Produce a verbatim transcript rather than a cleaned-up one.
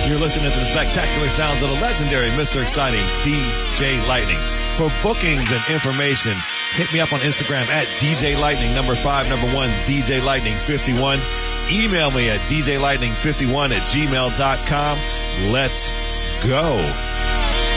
You're listening to the spectacular sounds of the legendary Mister Exciting, D J Lightning. For bookings and information, hit me up on Instagram at D J Lightning, number five, number one, D J Lightning fifty-one. Email me at D J Lightning fifty-one at gmail dot com. Let's go.